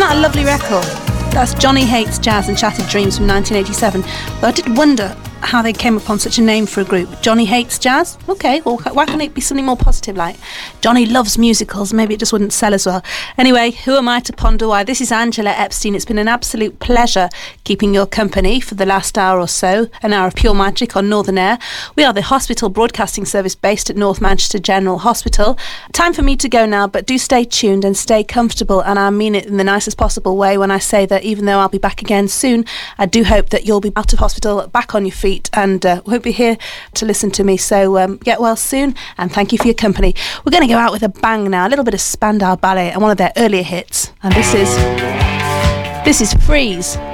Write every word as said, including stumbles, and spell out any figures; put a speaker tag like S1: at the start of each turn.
S1: that a lovely record? That's Johnny Hates Jazz and Shattered Dreams from nineteen eighty-seven. But I did wonder how they came upon such a name for a group. Johnny Hates Jazz? Okay, well, why can't it be something more positive like Johnny loves musicals? Maybe it just wouldn't sell as well. Anyway, who am I to ponder why? This is Angela Epstein. It's been an absolute pleasure keeping your company for the last hour or so, an hour of pure magic on Northern Air. We are the hospital broadcasting service based at North Manchester General Hospital. Time for me to go now, but do stay tuned and stay comfortable, and I mean it in the nicest possible way when I say that even though I'll be back again soon, I do hope that you'll be out of hospital, back on your feet, and uh, won't be here to listen to me. So um, get well soon, and thank you for your company. We're going to go out with a bang now, a little bit of Spandau Ballet and one of their earlier hits, and this is this is Freeze.